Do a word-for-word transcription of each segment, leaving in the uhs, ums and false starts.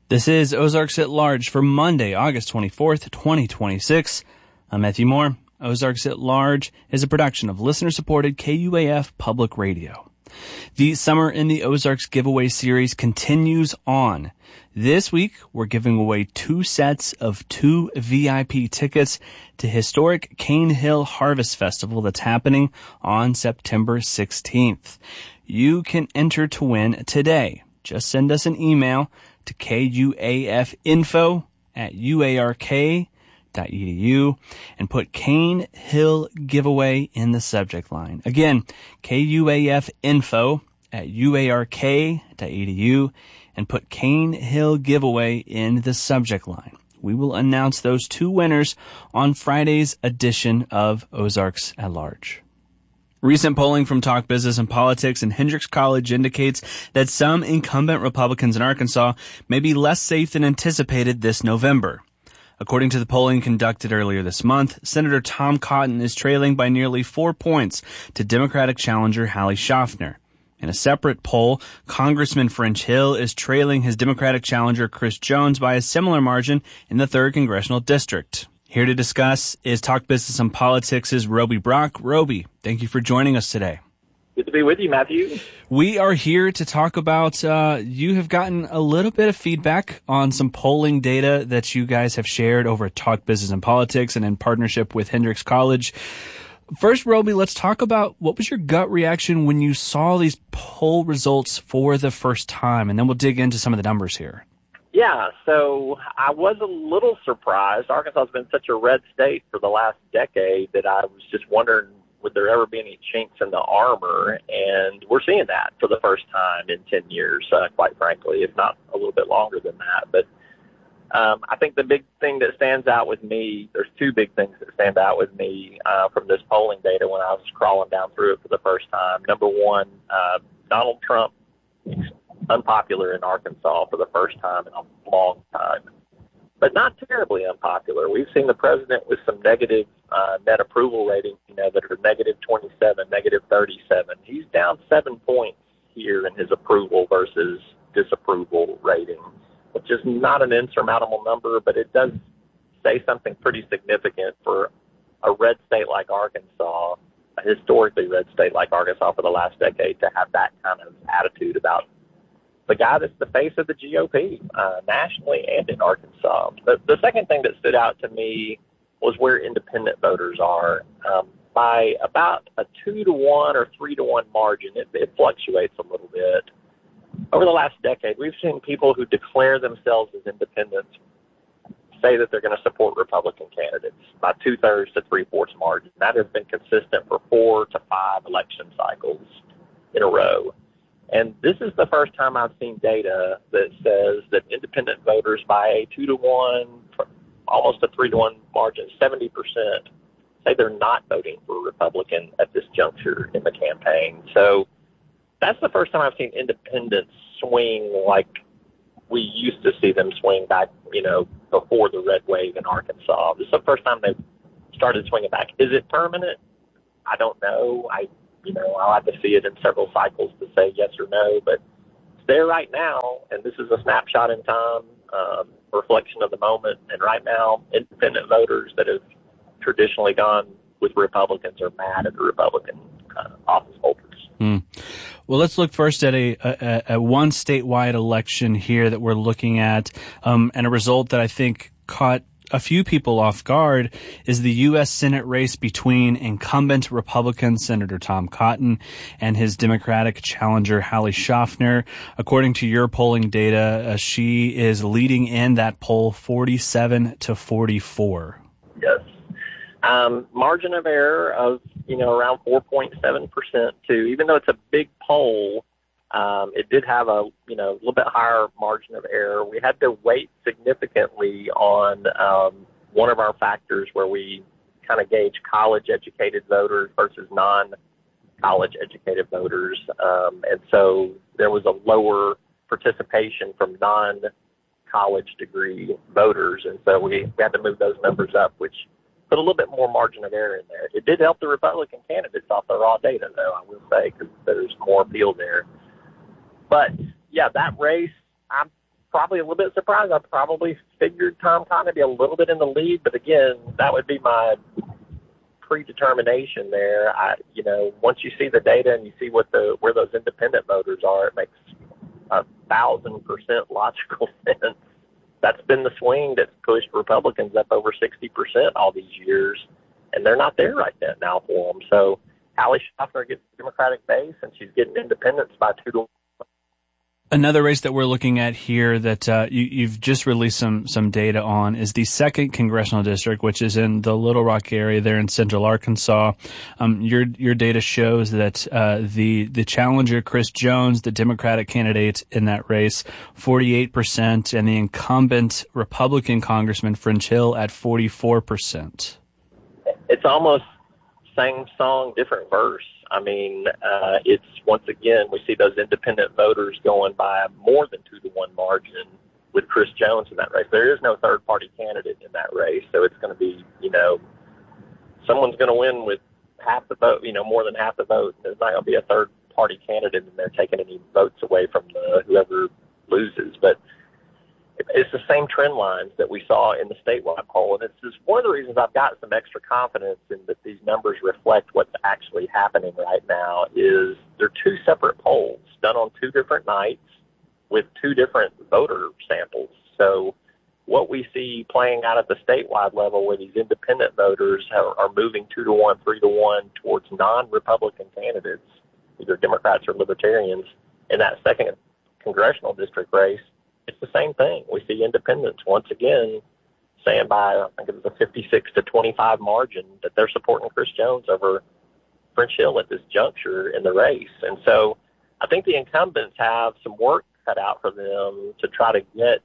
This is Ozarks at Large for Monday, August twenty-fourth, twenty twenty-six. I'm Matthew Moore. Ozarks at Large is a production of listener-supported K U A F Public Radio. The Summer in the Ozarks giveaway series continues on. This week, we're giving away two sets of two V I P tickets to historic Cane Hill Harvest Festival that's happening on September sixteenth. You can enter to win today. Just send us an email to kuafinfo at uark dot edu and put Cane Hill Giveaway in the subject line. Again, kuafinfo at uark dot edu and put Cane Hill Giveaway in the subject line. We will announce those two winners on Friday's edition of Ozarks at Large. Recent polling from Talk Business and Politics and Hendrix College indicates that some incumbent Republicans in Arkansas may be less safe than anticipated this November. According to the polling conducted earlier this month, Senator Tom Cotton is trailing by nearly four points to Democratic challenger Hallie Schaffner. In a separate poll, Congressman French Hill is trailing his Democratic challenger Chris Jones by a similar margin in the third Congressional District. Here to discuss is Talk Business and Politics' Roby Brock. Roby, thank you for joining us today. Good to be with you, Matthew. We are here to talk about, uh, you have gotten a little bit of feedback on some polling data that you guys have shared over at Talk Business and Politics and in partnership with Hendrix College. First, Roby, let's talk about what was your gut reaction when you saw these poll results for the first time, and then we'll dig into some of the numbers here. Yeah, so I was a little surprised. Arkansas has been such a red state for the last decade that I was just wondering, would there ever be any chinks in the armor? And we're seeing that for the first time in ten years, uh, quite frankly, if not a little bit longer than that. But um, I think the big thing that stands out with me, there's two big things that stand out with me uh, from this polling data when I was crawling down through it for the first time. Number one, uh, Donald Trump unpopular in Arkansas for the first time in a long time, but not terribly unpopular. We've seen the president with some negative uh, net approval ratings, you know, that are negative twenty-seven, negative thirty-seven. He's down seven points here in his approval versus disapproval rating, which is not an insurmountable number, but it does say something pretty significant for a red state like Arkansas, a historically red state like Arkansas for the last decade, to have that kind of attitude about the guy that's the face of the G O P uh, nationally and in Arkansas. The, the second thing that stood out to me was where independent voters are. Um, by about a two to one or three to one margin, it, it fluctuates a little bit. Over the last decade, we've seen people who declare themselves as independents say that they're going to support Republican candidates by two-thirds to three-fourths margin. That has been consistent for four to five election cycles in a row. And this is the first time I've seen data that says that independent voters by a two to one, almost a three to one margin, seventy percent say they're not voting for a Republican at this juncture in the campaign. So that's the first time I've seen independents swing like we used to see them swing back, you know, before the red wave in Arkansas. This is the first time they've started swinging back. Is it permanent? I don't know. I You know, I'll have to see it in several cycles to say yes or no, but it's there right now, and this is a snapshot in time, um, reflection of the moment. And right now, independent voters that have traditionally gone with Republicans are mad at the Republican uh, office holders. Hmm. Well, let's look first at a, a, a one statewide election here that we're looking at, um, and a result that I think caught a few people off guard is the U S Senate race between incumbent Republican Senator Tom Cotton and his Democratic challenger Hallie Schaffner. According to your polling data, uh, she is leading in that poll forty-seven to forty-four. Yes. Um, margin of error of, you know, around four point seven percent too. Even though it's a big poll, Um, it did have a, you know, a little bit higher margin of error. We had to weight significantly on um, one of our factors where we kind of gauge college-educated voters versus non-college-educated voters. Um, and so there was a lower participation from non-college degree voters. And so we, we had to move those numbers up, which put a little bit more margin of error in there. It did help the Republican candidates off the raw data, though, I will say, because there's more appeal there. But, yeah, that race, I'm probably a little bit surprised. I probably figured Tom Cotton to be a little bit in the lead, but again, that would be my predetermination there. I, you know, once you see the data and you see what the where those independent voters are, it makes a thousand percent logical sense. That's been the swing that's pushed Republicans up over sixty percent all these years, and they're not there right now for them. So Hallie Schaffner gets the Democratic base, and she's getting independents by two to one. Another race that we're looking at here that uh, you, you've just released some some data on is the second congressional district, which is in the Little Rock area there in central Arkansas. Um, your your data shows that uh, the the challenger Chris Jones, the Democratic candidate in that race, forty-eight percent, and the incumbent Republican Congressman French Hill at forty-four percent. It's almost same song, different verse. I mean, uh, it's, once again, we see those independent voters going by more than two to one margin with Chris Jones in that race. There is no third party candidate in that race. So it's going to be, you know, someone's going to win with half the vote, you know, more than half the vote. There's not going to be a third party candidate in there taking any votes away from the, whoever loses. But it's the same trend lines that we saw in the statewide poll. And it's just one of the reasons I've got some extra confidence in that these numbers reflect what's actually happening right now is they're two separate polls done on two different nights with two different voter samples. So what we see playing out at the statewide level where these independent voters are, are moving two to one, three to one towards non-Republican candidates, either Democrats or Libertarians, in that second congressional district race, it's the same thing. We see independents once again saying by, I think it was a fifty-six to twenty-five margin that they're supporting Chris Jones over French Hill at this juncture in the race. And so I think the incumbents have some work cut out for them to try to get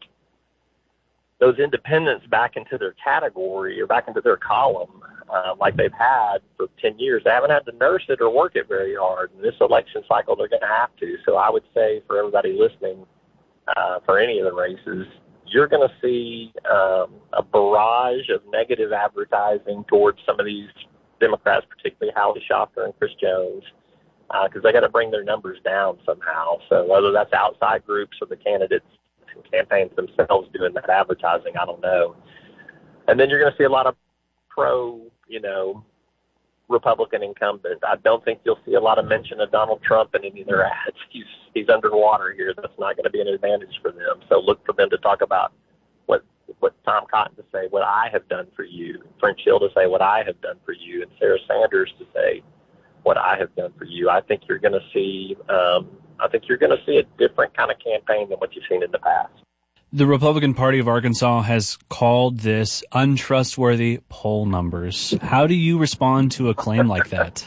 those independents back into their category or back into their column uh, like they've had for ten years. They haven't had to nurse it or work it very hard. In this election cycle, they're going to have to. So I would say for everybody listening, Uh, for any of the races, you're going to see um, a barrage of negative advertising towards some of these Democrats, particularly Hallie Schaffner and Chris Jones, because uh, they got to bring their numbers down somehow. So whether that's outside groups or the candidates and campaigns themselves doing that advertising, I don't know. And then you're going to see a lot of pro, you know, Republican incumbent. I don't think you'll see a lot of mention of Donald Trump in any of their ads. He's he's underwater here. That's not going to be an advantage for them. So look for them to talk about what what Tom Cotton to say, what I have done for you, French Hill to say what I have done for you, and Sarah Sanders to say what I have done for you. I think you're going to see um, I think you're going to see a different kind of campaign than what you've seen in the past. The Republican Party of Arkansas has called this untrustworthy poll numbers. How do you respond to a claim like that?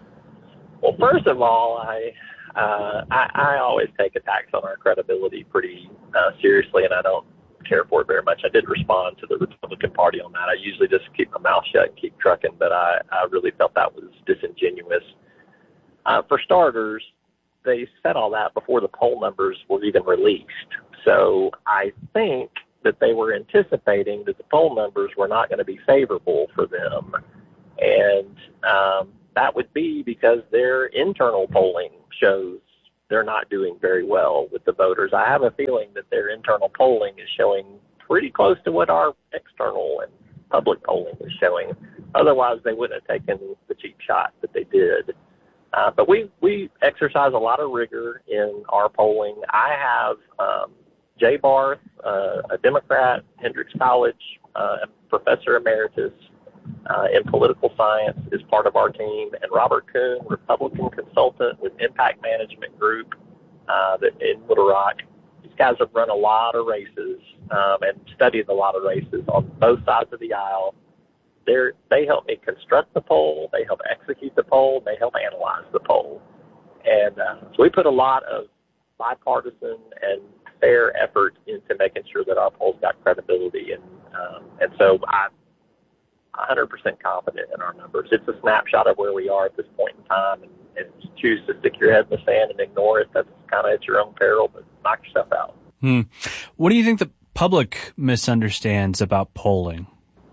Well, first of all, I, uh, I I always take attacks on our credibility pretty uh, seriously, and I don't care for it very much. I did respond to the Republican Party on that. I usually just keep my mouth shut and keep trucking, but I, I really felt that was disingenuous. Uh, for starters, they said all that before the poll numbers were even released. So I think that they were anticipating that the poll numbers were not going to be favorable for them. And um, that would be because their internal polling shows they're not doing very well with the voters. I have a feeling that their internal polling is showing pretty close to what our external and public polling is showing. Otherwise, they wouldn't have taken the cheap shot that they did. Uh, but we, we exercise a lot of rigor in our polling. I have um, Jay Barth, uh, a Democrat, Hendrix College, uh, professor emeritus uh, in political science, is part of our team, and Robert Kuhn, Republican consultant with Impact Management Group uh, that in Little Rock. These guys have run a lot of races um, and studied a lot of races on both sides of the aisle. They're, they help me construct the poll, they help execute the poll, they help analyze the poll. And uh, so we put a lot of bipartisan and fair effort into making sure that our polls got credibility. And um, and so I'm one hundred percent confident in our numbers. It's a snapshot of where we are at this point in time. And, and if you choose to stick your head in the sand and ignore it, that's kind of at your own peril, but knock yourself out. Hmm. What do you think the public misunderstands about polling?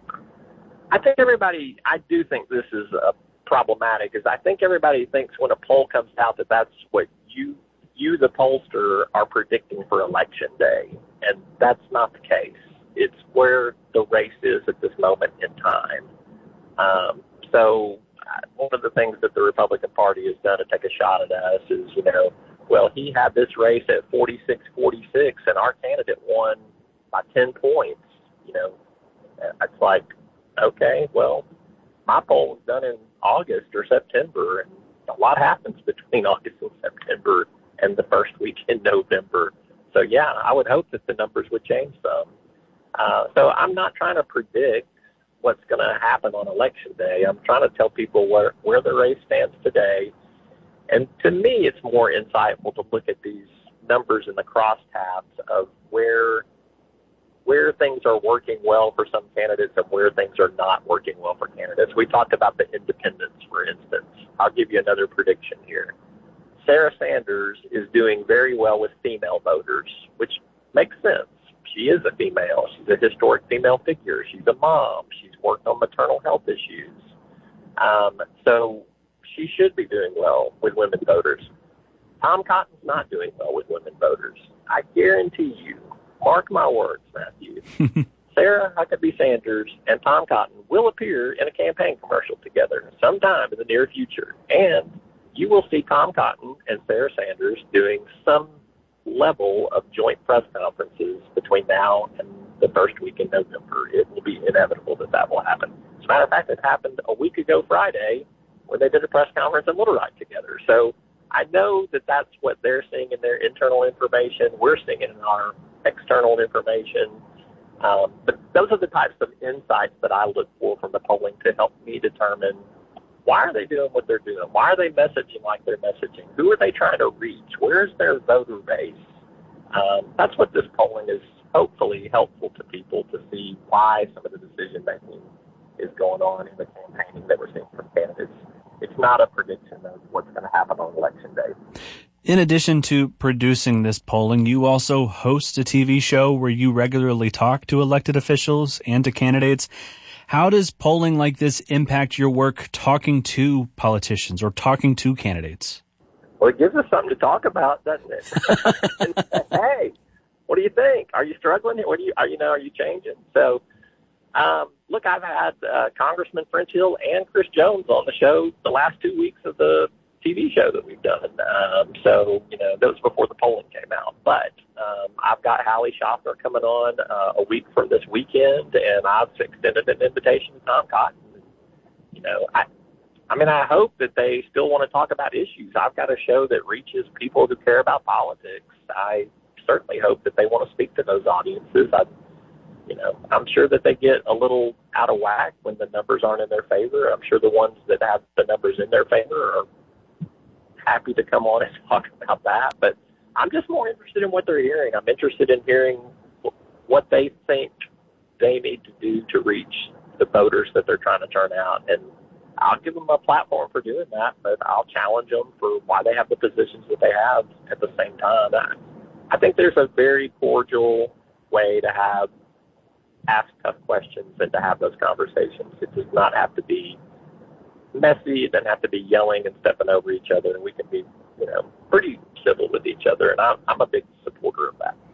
I think everybody, I do think this is uh, problematic, is I think everybody thinks when a poll comes out that that's what you, you, the pollster, are predicting for election day. and that's not the case. It's where the race is at this moment in time. Um, so uh, one of the things that the Republican Party has done to take a shot at us is, you know, well, he had this race at forty-six forty-six, and our candidate won by ten points. You know, it's like, okay, well, my poll was done in August or September, and a lot happens between August and September and the first week in November. So, yeah, I would hope that the numbers would change some. Uh, so I'm not trying to predict what's going to happen on Election Day. I'm trying to tell people where, where the race stands today. And to me, it's more insightful to look at these numbers in the crosstabs of where where things are working well for some candidates and where things are not working well for candidates. We talked about the independents, for instance. I'll give you another prediction here. Sarah Sanders is doing very well with female voters, which makes sense. She is a female. She's a historic female figure. She's a mom. She's worked on maternal health issues. Um, so she should be doing well with women voters. Tom Cotton's not doing well with women voters. I guarantee you, mark my words, Matthew, Sarah Huckabee Sanders and Tom Cotton will appear in a campaign commercial together sometime in the near future. And you will see Tom Cotton and Sarah Sanders doing some level of joint press conferences between now and the first week in November. It will be inevitable that that will happen. As a matter of fact, it happened a week ago Friday when they did a press conference in Little Rock together. So I know that that's what they're seeing in their internal information. We're seeing it in our external information. Um, but those are the types of insights that I look for from the polling to help me determine, why are they doing what they're doing? Why are they messaging like they're messaging? Who are they trying to reach? Where's their voter base? Um, that's what this polling is hopefully helpful to people to see why some of the decision making is going on in the campaigning that we're seeing from candidates. It's not a prediction of what's going to happen on Election Day. In addition to producing this polling, you also host a T V show where you regularly talk to elected officials and to candidates. How does polling like this impact your work talking to politicians or talking to candidates? Well, it gives us something to talk about, doesn't it? And, hey, what do you think? Are you struggling? What do you, are you know, are you changing? So, um, look, I've had uh, Congressman French Hill and Chris Jones on the show the last two weeks of the T V show that we've done. Um, so, you know, that was before the polling came out. But um, I've got Hallie Schaffner coming on uh, a week from this weekend, and I've extended an invitation to Tom Cotton. You know, I, I mean, I hope that they still want to talk about issues. I've got a show that reaches people who care about politics. I certainly hope that they want to speak to those audiences. I, you know, I'm sure that they get a little out of whack when the numbers aren't in their favor. I'm sure the ones that have the numbers in their favor are happy to come on and talk about that. But I'm just more interested in what they're hearing. I'm interested in hearing what they think they need to do to reach the voters that they're trying to turn out. And I'll give them a platform for doing that, but I'll challenge them for why they have the positions that they have at the same time. I, I think there's a very cordial way to have ask tough questions and to have those conversations. It does not have to be messy. It doesn't have to be yelling and stepping over each other, and we can be, you know, pretty civil with each other. And I'm, I'm a big supporter of that.